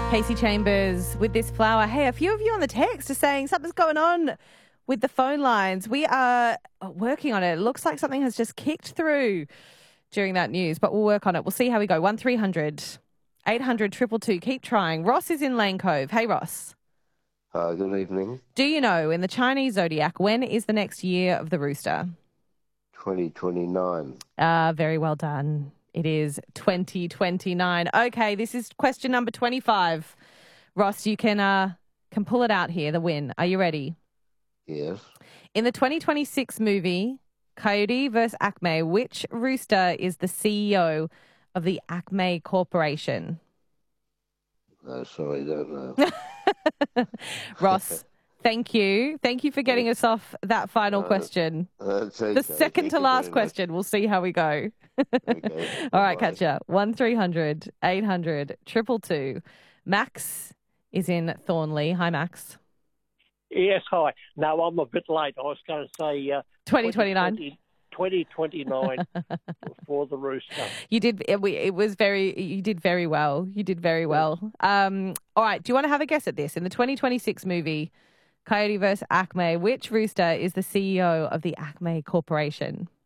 Casey Chambers with this flower. Hey, a few of you on the text are saying something's going on with the phone lines. We are working on it. It looks like something has just kicked through during that news, but we'll work on it. We'll see how we go. 1300 800 222. Keep trying. Ross is in Lane Cove. Hey, Ross. Good evening. Do you know, in the Chinese zodiac, when is the next year of the rooster? 2029. Very well done. It is 2029. Okay, this is question number 25. Ross, you can pull it out here, the win. Are you ready? Yes. In the 2026 movie, Coyote vs. Acme, which rooster is the CEO of the Acme Corporation? No, sorry, don't know. Ross, thank you. Thank you for getting us off that final question. That's okay. The second Thank to you last very much. question. We'll see how we go. Okay. All right, Bye. catch ya. 1300 800 222. Max is in Thornley. Hi, Max. Yes, hi. No, I'm a bit late. I was going to say 2029. 2029 for the rooster. You did. You did very well. You did very well. All right. Do you want to have a guess at this? In the 2026 movie, Coyote vs. Acme, which rooster is the CEO of the Acme Corporation?